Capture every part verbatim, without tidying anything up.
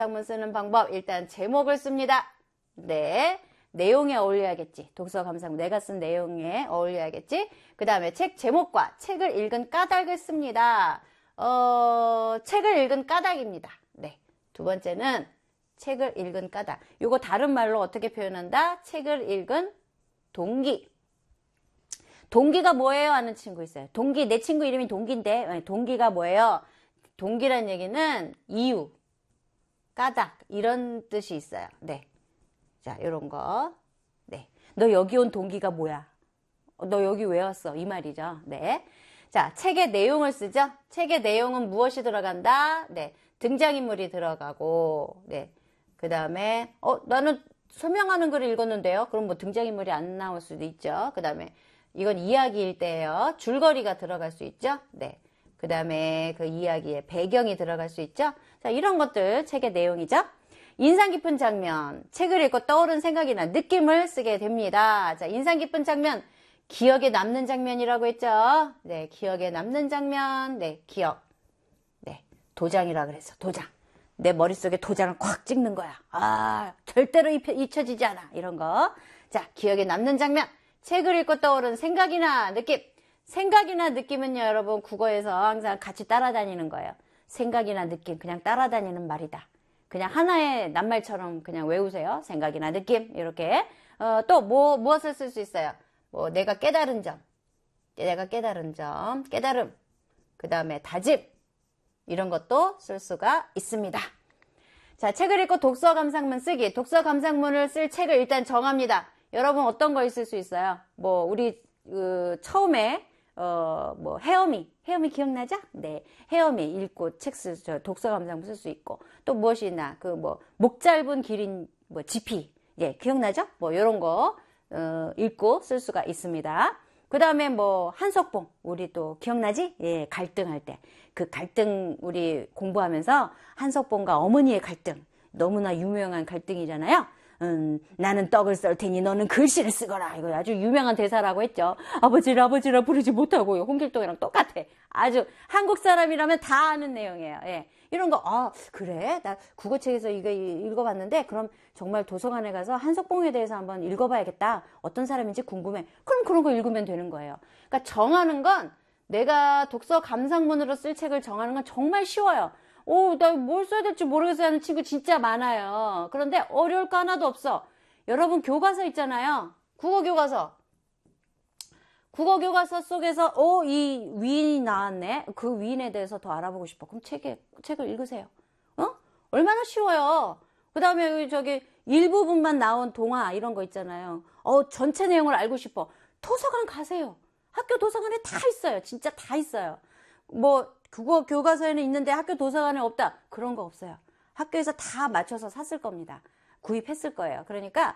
감상문 쓰는 방법, 일단 제목을 씁니다. 네, 내용에 어울려야겠지. 독서 감상문 내가 쓴 내용에 어울려야겠지. 그 다음에 책 제목과 책을 읽은 까닭을 씁니다. 어, 책을 읽은 까닭입니다. 네, 두 번째는 책을 읽은 까닭. 요거 다른 말로 어떻게 표현한다? 책을 읽은 동기. 동기가 뭐예요? 하는 친구 있어요. 동기, 내 친구 이름이 동기인데 동기가 뭐예요? 동기란 얘기는 이유, 까닭 이런 뜻이 있어요. 네, 자, 요런 거. 네, 너 여기 온 동기가 뭐야? 너 여기 왜 왔어? 이 말이죠. 네, 자, 책의 내용을 쓰죠. 책의 내용은 무엇이 들어간다? 네, 등장인물이 들어가고, 네, 그 다음에 어 나는 설명하는 글을 읽었는데요. 그럼 뭐 등장인물이 안 나올 수도 있죠. 그 다음에 이건 이야기일 때예요. 줄거리가 들어갈 수 있죠. 네. 그 다음에 그 이야기의 배경이 들어갈 수 있죠. 자, 이런 것들 책의 내용이죠. 인상 깊은 장면, 책을 읽고 떠오른 생각이나 느낌을 쓰게 됩니다. 자, 인상 깊은 장면, 기억에 남는 장면이라고 했죠. 네, 기억에 남는 장면, 네, 기억. 네, 도장이라 그랬어. 도장. 내 머릿속에 도장을 콱 찍는 거야. 아, 절대로 잊혀지지 않아. 이런 거. 자, 기억에 남는 장면. 책을 읽고 떠오른 생각이나 느낌. 생각이나 느낌은요, 여러분, 국어에서 항상 같이 따라다니는 거예요. 생각이나 느낌, 그냥 따라다니는 말이다. 그냥 하나의 낱말처럼 그냥 외우세요. 생각이나 느낌, 이렇게. 어, 또 뭐, 무엇을 쓸 수 있어요? 뭐, 내가 깨달은 점. 내가 깨달은 점. 깨달음. 그 다음에 다짐. 이런 것도 쓸 수가 있습니다. 자, 책을 읽고 독서 감상문 쓰기. 독서 감상문을 쓸 책을 일단 정합니다. 여러분 어떤 거 있을 수 있어요? 뭐 우리 그 처음에 어 뭐 헤어미, 헤어미 기억나죠? 네, 헤어미 읽고 책 쓸 저 독서 감상문 쓸 수 있고 또 무엇이 있나? 그 뭐 목 짧은 기린 뭐 지피, 예, 기억나죠? 뭐 이런 거 어, 읽고 쓸 수가 있습니다. 그 다음에 뭐 한석봉, 우리 또 기억나지? 예, 갈등할 때 그 갈등 우리 공부하면서 한석봉과 어머니의 갈등, 너무나 유명한 갈등이잖아요. 음, 나는 떡을 썰 테니 너는 글씨를 쓰거라. 이거 아주 유명한 대사라고 했죠. 아버지를 아버지라 부르지 못하고요. 홍길동이랑 똑같아. 아주 한국 사람이라면 다 아는 내용이에요. 예. 이런 거, 아, 그래? 나 국어책에서 이거 읽어봤는데, 그럼 정말 도서관에 가서 한석봉에 대해서 한번 읽어봐야겠다. 어떤 사람인지 궁금해. 그럼 그런 거 읽으면 되는 거예요. 그러니까 정하는 건, 내가 독서 감상문으로 쓸 책을 정하는 건 정말 쉬워요. 오, 나 뭘 써야 될지 모르겠어요 하는 친구 진짜 많아요. 그런데 어려울 거 하나도 없어. 여러분 교과서 있잖아요. 국어 교과서. 국어 교과서 속에서 오, 이 위인이 나왔네. 그 위인에 대해서 더 알아보고 싶어. 그럼 책에 책을 읽으세요. 어? 얼마나 쉬워요. 그다음에 저기 일부분만 나온 동화 이런 거 있잖아요. 어, 전체 내용을 알고 싶어. 도서관 가세요. 학교 도서관에 다 있어요. 진짜 다 있어요. 뭐 국어 교과서에는 있는데 학교 도서관에 없다. 그런 거 없어요. 학교에서 다 맞춰서 샀을 겁니다. 구입했을 거예요. 그러니까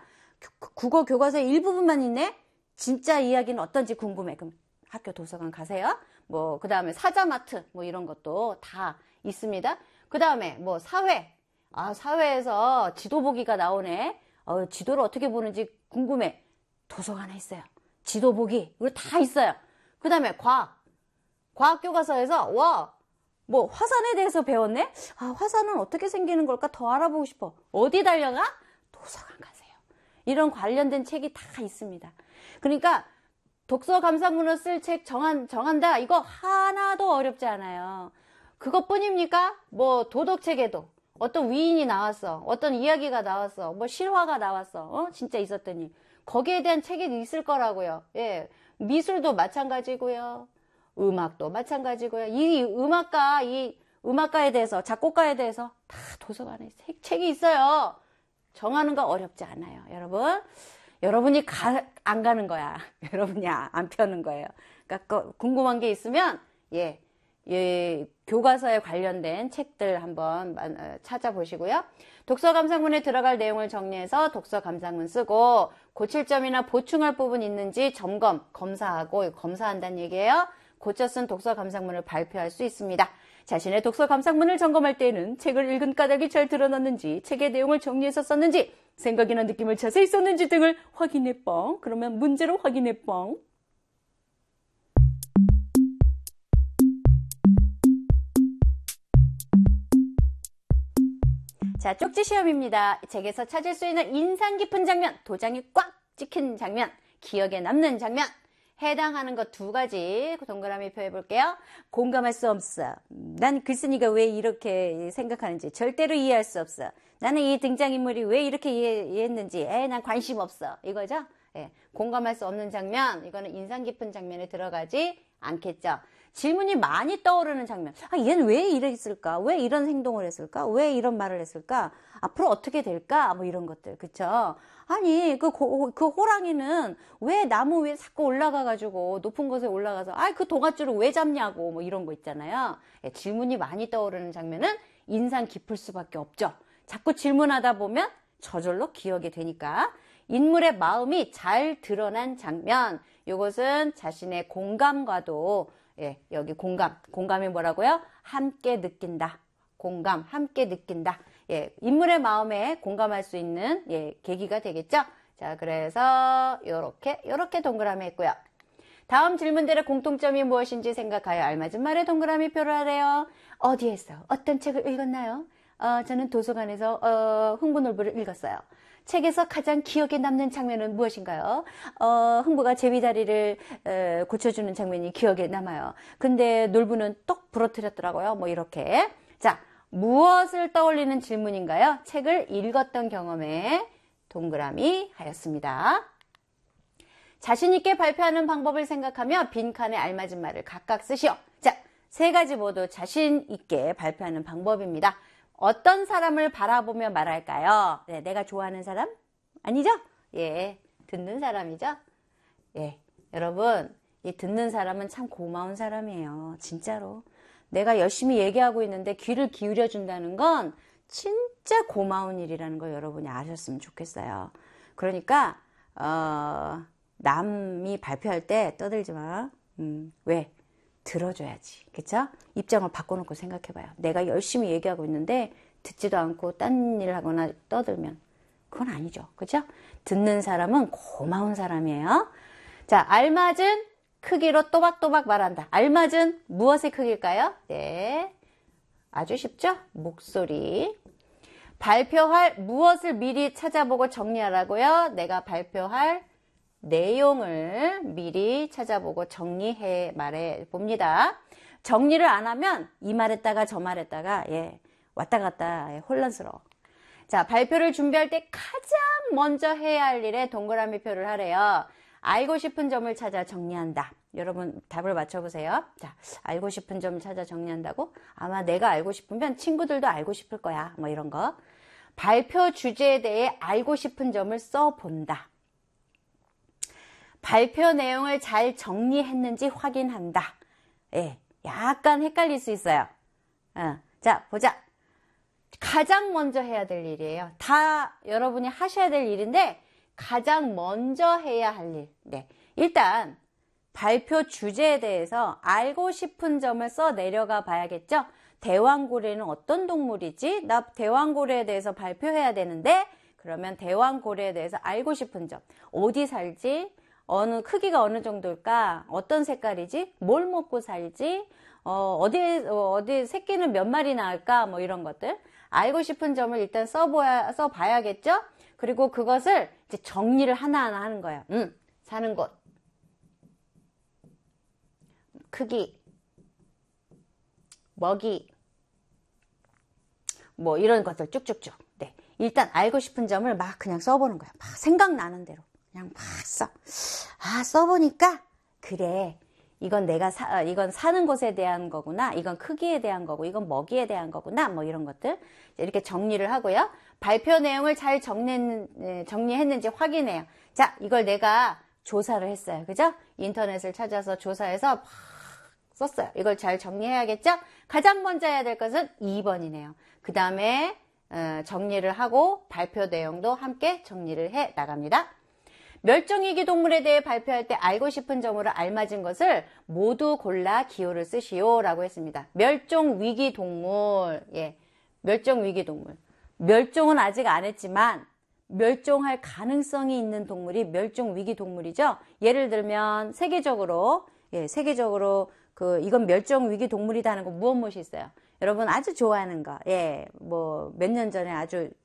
국어 교과서의 일부분만 있네? 진짜 이야기는 어떤지 궁금해. 그럼 학교 도서관 가세요. 뭐, 그 다음에 사자마트, 뭐 이런 것도 다 있습니다. 그 다음에 뭐 사회. 아, 사회에서 지도 보기가 나오네. 어, 지도를 어떻게 보는지 궁금해. 도서관에 있어요. 지도 보기. 이거 다 있어요. 그 다음에 과학. 과학 교과서에서, 와, 뭐 화산에 대해서 배웠네? 아, 화산은 어떻게 생기는 걸까? 더 알아보고 싶어. 어디 달려가? 도서관 가세요. 이런 관련된 책이 다 있습니다. 그러니까 독서 감상문을 쓸 책 정한, 정한다. 이거 하나도 어렵지 않아요. 그것뿐입니까? 뭐 도덕책에도 어떤 위인이 나왔어. 어떤 이야기가 나왔어. 뭐 실화가 나왔어. 어? 진짜 있었던 일. 거기에 대한 책이 있을 거라고요. 예. 미술도 마찬가지고요. 음악도 마찬가지고요. 이 음악가, 이 음악가에 대해서, 작곡가에 대해서 다 도서관에 책, 책이 있어요. 정하는 거 어렵지 않아요. 여러분. 여러분이 가, 안 가는 거야. 여러분이 안 펴는 거예요. 그러니까 궁금한 게 있으면, 예, 예, 교과서에 관련된 책들 한번 찾아보시고요. 독서 감상문에 들어갈 내용을 정리해서 독서 감상문 쓰고, 고칠 점이나 보충할 부분 있는지 점검, 검사하고, 검사한다는 얘기예요. 고쳐 쓴 독서 감상문을 발표할 수 있습니다. 자신의 독서 감상문을 점검할 때에는 책을 읽은 까닭이 잘 드러났는지, 책의 내용을 정리해서 썼는지, 생각이나 느낌을 자세히 썼는지 등을 확인해 뻥. 그러면 문제로 확인해 뻥. 자, 쪽지 시험입니다. 책에서 찾을 수 있는 인상 깊은 장면, 도장이 꽉 찍힌 장면, 기억에 남는 장면, 해당하는 것 두 가지 동그라미 표해 볼게요. 공감할 수 없어. 난 글쓴이가 왜 이렇게 생각하는지 절대로 이해할 수 없어. 나는 이 등장인물이 왜 이렇게 이해, 이해했는지 에, 난 관심 없어. 이거죠? 예, 공감할 수 없는 장면, 이거는 인상 깊은 장면에 들어가지 않겠죠. 질문이 많이 떠오르는 장면. 아, 얘는 왜 이랬을까? 왜 이런 행동을 했을까? 왜 이런 말을 했을까? 앞으로 어떻게 될까? 뭐 이런 것들. 그쵸? 아니, 그, 고, 그 호랑이는 왜 나무 위에 자꾸 올라가가지고 높은 곳에 올라가서, 아, 그 동아줄을 왜 잡냐고 뭐 이런 거 있잖아요. 예, 질문이 많이 떠오르는 장면은 인상 깊을 수밖에 없죠. 자꾸 질문하다 보면 저절로 기억이 되니까. 인물의 마음이 잘 드러난 장면. 이것은 자신의 공감과도 예, 여기 공감. 공감이 뭐라고요? 함께 느낀다. 공감, 함께 느낀다. 예, 인물의 마음에 공감할 수 있는 예, 계기가 되겠죠? 자, 그래서 요렇게 요렇게 동그라미 했고요. 다음 질문들의 공통점이 무엇인지 생각하여 알맞은 말에 동그라미 표를 하래요. 어디에서 어떤 책을 읽었나요? 어, 저는 도서관에서 어, 흥부놀부를 읽었어요. 책에서 가장 기억에 남는 장면은 무엇인가요? 어, 흥부가 제비다리를 에, 고쳐주는 장면이 기억에 남아요. 근데 놀부는 똑 부러뜨렸더라고요. 뭐 이렇게. 자, 무엇을 떠올리는 질문인가요? 책을 읽었던 경험에 동그라미 하였습니다. 자신 있게 발표하는 방법을 생각하며 빈칸에 알맞은 말을 각각 쓰시오. 자, 세 가지 모두 자신 있게 발표하는 방법입니다. 어떤 사람을 바라보며 말할까요? 네, 내가 좋아하는 사람? 아니죠? 예, 듣는 사람이죠? 예, 여러분, 이 듣는 사람은 참 고마운 사람이에요. 진짜로. 내가 열심히 얘기하고 있는데 귀를 기울여 준다는 건 진짜 고마운 일이라는 걸 여러분이 아셨으면 좋겠어요. 그러니까, 어, 남이 발표할 때 떠들지 마. 음, 왜? 들어줘야지. 그쵸? 입장을 바꿔놓고 생각해봐요. 내가 열심히 얘기하고 있는데 듣지도 않고 딴 일 하거나 떠들면 그건 아니죠. 그쵸? 듣는 사람은 고마운 사람이에요. 자, 알맞은 크기로 또박또박 말한다. 알맞은 무엇의 크기일까요? 네. 아주 쉽죠? 목소리. 발표할 무엇을 미리 찾아보고 정리하라고요? 내가 발표할 내용을 미리 찾아보고 정리해 말해 봅니다. 정리를 안 하면 이 말했다가 저 말했다가 예, 왔다 갔다 예, 혼란스러워. 자, 발표를 준비할 때 가장 먼저 해야 할 일에 동그라미 표를 하래요. 알고 싶은 점을 찾아 정리한다. 여러분 답을 맞춰보세요. 자, 알고 싶은 점을 찾아 정리한다고? 아마 내가 알고 싶으면 친구들도 알고 싶을 거야. 뭐 이런 거. 발표 주제에 대해 알고 싶은 점을 써본다. 발표 내용을 잘 정리했는지 확인한다. 예, 약간 헷갈릴 수 있어요. 어, 자, 보자. 가장 먼저 해야 될 일이에요. 다 여러분이 하셔야 될 일인데 가장 먼저 해야 할 일. 네, 일단 발표 주제에 대해서 알고 싶은 점을 써 내려가 봐야겠죠. 대왕고래는 어떤 동물이지? 나 대왕고래에 대해서 발표해야 되는데 그러면 대왕고래에 대해서 알고 싶은 점. 어디 살지? 어느 크기가 어느 정도일까? 어떤 색깔이지? 뭘 먹고 살지? 어, 어디 어, 어디 새끼는 몇 마리 낳을까? 뭐 이런 것들 알고 싶은 점을 일단 써봐야 써봐야겠죠. 그리고 그것을 이제 정리를 하나하나 하는 거예요. 음, 사는 곳, 크기, 먹이, 뭐 이런 것들 쭉쭉쭉. 네, 일단 알고 싶은 점을 막 그냥 써보는 거예요. 막 생각나는 대로. 그냥 막 써. 아, 써보니까, 그래. 이건 내가 사, 이건 사는 곳에 대한 거구나. 이건 크기에 대한 거고, 이건 먹이에 대한 거구나. 뭐 이런 것들. 이렇게 정리를 하고요. 발표 내용을 잘 정리, 정리했는지 확인해요. 자, 이걸 내가 조사를 했어요. 그죠? 인터넷을 찾아서 조사해서 막 썼어요. 이걸 잘 정리해야겠죠? 가장 먼저 해야 될 것은 이 번이네요. 그 다음에, 어, 정리를 하고 발표 내용도 함께 정리를 해 나갑니다. 멸종위기 동물에 대해 발표할 때 알고 싶은 점으로 알맞은 것을 모두 골라 기호를 쓰시오 라고 했습니다. 멸종위기 동물, 예, 멸종위기 동물. 멸종은 아직 안 했지만 멸종할 가능성이 있는 동물이 멸종위기 동물이죠. 예를 들면 세계적으로, 예, 세계적으로 그 이건 멸종위기 동물이다 하는 거 무엇 무엇이 있어요? 여러분 아주 좋아하는 거, 예, 뭐 몇 년 전에 아주